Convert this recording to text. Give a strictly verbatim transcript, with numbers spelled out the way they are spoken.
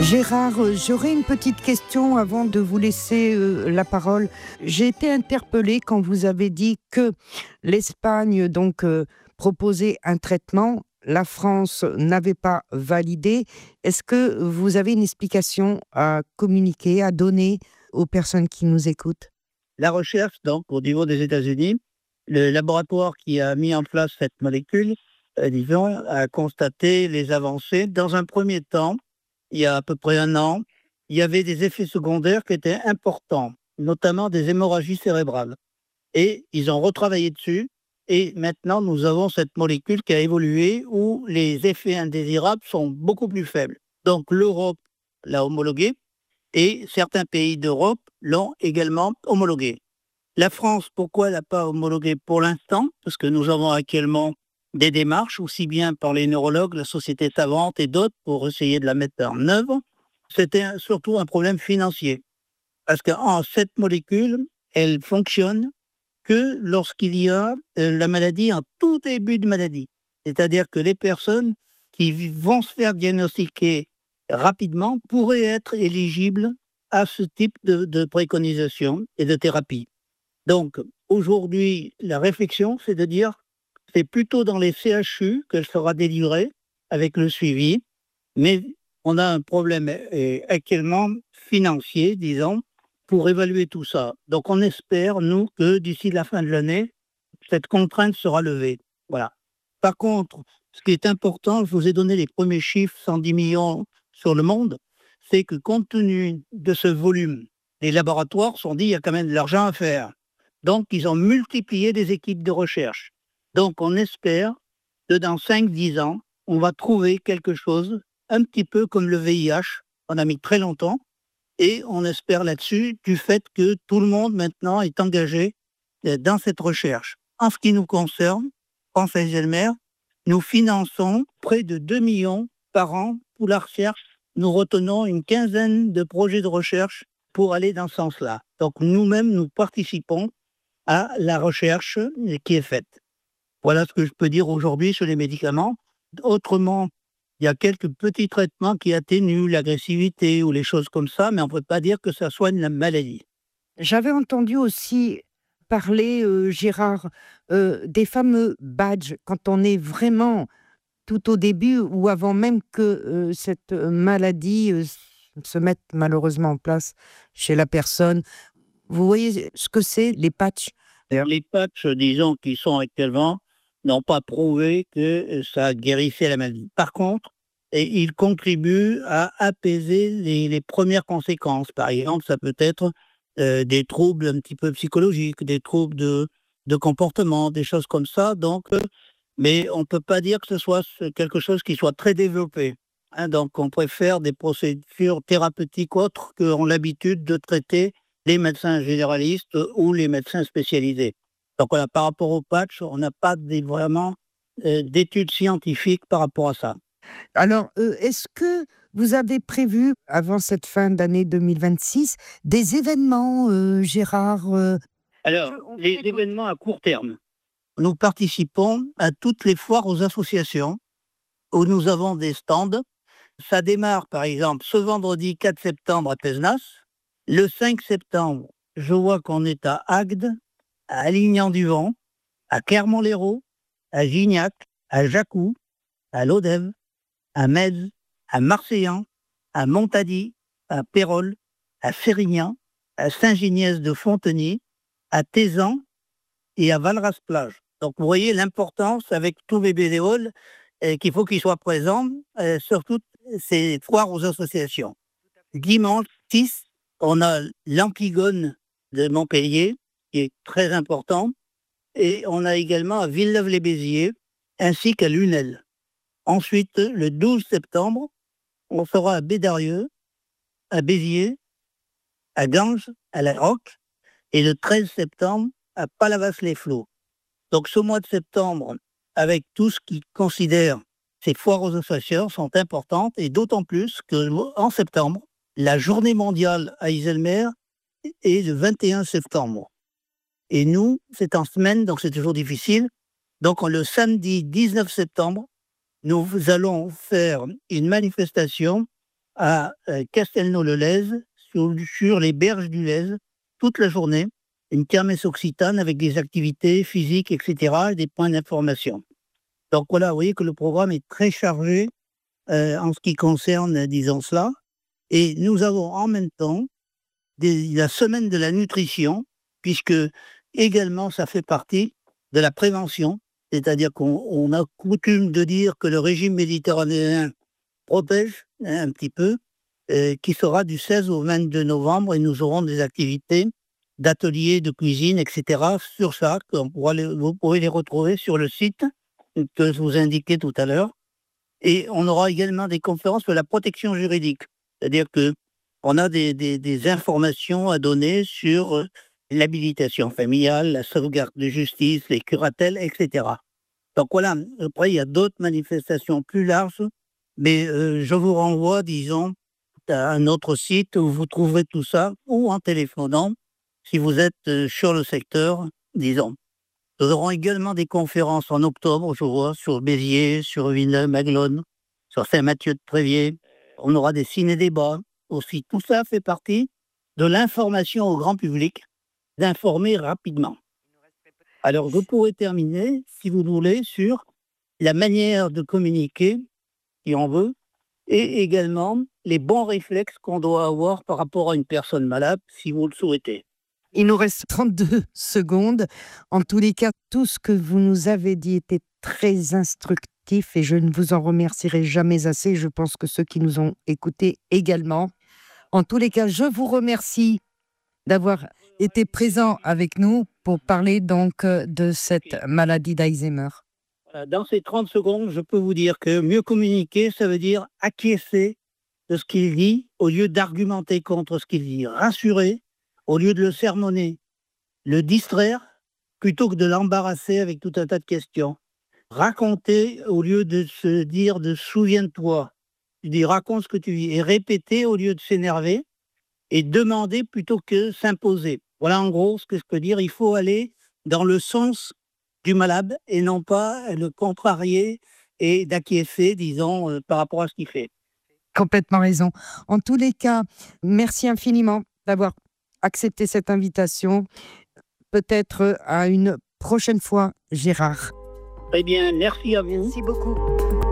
Gérard, euh, j'aurais une petite question avant de vous laisser euh, la parole. J'ai été interpellée quand vous avez dit que l'Espagne donc euh, proposait un traitement, la France n'avait pas validé. Est-ce que vous avez une explication à communiquer, à donner aux personnes qui nous écoutent? La recherche, donc, au niveau des États-Unis, le laboratoire qui a mis en place cette molécule, euh, disons, a constaté les avancées. Dans un premier temps, il y a à peu près un an, il y avait des effets secondaires qui étaient importants, notamment des hémorragies cérébrales. Et ils ont retravaillé dessus. Et maintenant, nous avons cette molécule qui a évolué où les effets indésirables sont beaucoup plus faibles. Donc, l'Europe l'a homologué et certains pays d'Europe l'ont également homologué. La France, pourquoi elle n'a pas homologué pour l'instant? Parce que nous avons actuellement des démarches, aussi bien par les neurologues, la Société savante et d'autres, pour essayer de la mettre en œuvre. C'était un- surtout un problème financier. Parce que en, cette molécule, elle fonctionne que lorsqu'il y a euh, la maladie en tout début de maladie. C'est-à-dire que les personnes qui vi- vont se faire diagnostiquer rapidement pourraient être éligibles à ce type de, de préconisation et de thérapie. Donc, aujourd'hui, la réflexion, c'est de dire, c'est plutôt dans les C H U qu'elle sera délivrée avec le suivi, mais on a un problème euh, actuellement financier, disons, pour évaluer tout ça. Donc, on espère, nous, que d'ici la fin de l'année, cette contrainte sera levée. Voilà. Par contre, ce qui est important, je vous ai donné les premiers chiffres, cent dix millions sur le monde, c'est que compte tenu de ce volume, les laboratoires se sont dit, il y a quand même de l'argent à faire. Donc, ils ont multiplié des équipes de recherche. Donc, on espère que dans cinq dix ans, on va trouver quelque chose, un petit peu comme le V I H. On a mis très longtemps. Et on espère là-dessus du fait que tout le monde maintenant est engagé euh, dans cette recherche. En ce qui nous concerne, France Alzheimer, nous finançons près de deux millions par an pour la recherche. Nous retenons une quinzaine de projets de recherche pour aller dans ce sens-là. Donc nous-mêmes, nous participons à la recherche qui est faite. Voilà ce que je peux dire aujourd'hui sur les médicaments. Autrement, il y a quelques petits traitements qui atténuent l'agressivité ou les choses comme ça, mais on ne peut pas dire que ça soigne la maladie. J'avais entendu aussi parler, euh, Gérard, euh, des fameux badges quand on est vraiment tout au début ou avant même que euh, cette euh, maladie euh, s- se mette malheureusement en place chez la personne. Vous voyez ce que c'est, les patchs? Les patchs, disons, qui sont actuellement, n'ont pas prouvé que euh, ça guérissait la maladie. Par contre, et ils contribuent à apaiser les, les premières conséquences. Par exemple, ça peut être euh, des troubles un petit peu psychologiques, des troubles de, de comportement, des choses comme ça. Donc, euh, mais on ne peut pas dire que ce soit ce- quelque chose qui soit très développé. Hein. Donc, on préfère des procédures thérapeutiques autres qu'ont l'habitude de traiter les médecins généralistes ou les médecins spécialisés. Donc, voilà, par rapport au patch, on n'a pas des- vraiment euh, d'études scientifiques par rapport à ça. Alors, euh, est-ce que vous avez prévu, avant cette fin d'année deux mille vingt-six, des événements, euh, Gérard euh, Alors, les événements à court terme. Nous participons à toutes les foires aux associations où nous avons des stands. Ça démarre, par exemple, ce vendredi quatre septembre à Pézenas. Le cinq septembre, je vois qu'on est à Agde, à Alignan-du-Vent, à Clermont-Lérault, à Gignac, à Jacou, à Lodève, à Metz, à Marseillan, à Montady, à Pérol, à Sérignan, à Saint-Giniès-de-Fontenay, à Tézan et à Valras-Plage. Donc, vous voyez l'importance avec tous les bénévoles euh, qu'il faut qu'ils soient présents euh, sur toutes ces foires aux associations. Dimanche six, on a l'Antigone de Montpellier, qui est très important, et on a également à Villeneuve-les-Béziers, ainsi qu'à Lunel. Ensuite, le douze septembre, on sera à Bédarieux, à Béziers, à Ganges, à La Roque, et le treize septembre, à Palavas-les-Flots. Donc ce mois de septembre, avec tout ce qui considère ces foires aux associations, sont importantes, et d'autant plus qu'en septembre, la journée mondiale à Iselmer est le vingt et un septembre. Et nous, c'est en semaine, donc c'est toujours difficile. Donc le samedi dix-neuf septembre, nous allons faire une manifestation à euh, Castelnau-le-Lez, sur, sur les berges du Lez, toute la journée, une kermesse occitane avec des activités physiques, et cetera, et des points d'information. Donc voilà, vous voyez que le programme est très chargé euh, en ce qui concerne, disons cela. Et nous avons en même temps des, la semaine de la nutrition, puisque également ça fait partie de la prévention, c'est-à-dire qu'on on a coutume de dire que le régime méditerranéen protège hein, un petit peu, euh, qui sera du seize au vingt-deux novembre, et nous aurons des activités d'ateliers de cuisine, et cetera, sur ça, qu'on pourra les, vous pourrez les retrouver sur le site que je vous indiquais tout à l'heure. Et on aura également des conférences sur la protection juridique, c'est-à-dire que on a des, des, des informations à donner sur euh, l'habilitation familiale, la sauvegarde de justice, les curatelles, et cetera. Donc voilà, après il y a d'autres manifestations plus larges, mais euh, je vous renvoie, disons, à un autre site où vous trouverez tout ça, ou en téléphonant, si vous êtes euh, sur le secteur, disons. Nous aurons également des conférences en octobre, je vois, sur Béziers, sur Villeneuve-Maguelone, sur Saint-Mathieu-de-Tréviers. On aura des ciné-débats aussi. Tout ça fait partie de l'information au grand public, d'informer rapidement. Alors, vous pourrez terminer, si vous voulez, sur la manière de communiquer, si on veut, et également les bons réflexes qu'on doit avoir par rapport à une personne malade, si vous le souhaitez. Il nous reste trente-deux secondes. En tous les cas, tout ce que vous nous avez dit était très instructif et je ne vous en remercierai jamais assez. Je pense que ceux qui nous ont écoutés également. En tous les cas, je vous remercie d'avoir été présent avec nous pour parler donc de cette maladie d'Alzheimer. Dans ces trente secondes, je peux vous dire que mieux communiquer, ça veut dire acquiescer de ce qu'il dit au lieu d'argumenter contre ce qu'il dit. Rassurer au lieu de le sermonner. Le distraire plutôt que de l'embarrasser avec tout un tas de questions. Raconter au lieu de se dire de souviens-toi. Tu dis raconte ce que tu vis. Et répéter au lieu de s'énerver. Et demander plutôt que s'imposer. Voilà en gros ce que je peux dire. Il faut aller dans le sens du malade et non pas le contrarier et d'acquiescer, disons, euh, par rapport à ce qu'il fait. Complètement raison. En tous les cas, merci infiniment d'avoir accepté cette invitation. Peut-être à une prochaine fois, Gérard. Très bien, merci à vous. Merci beaucoup.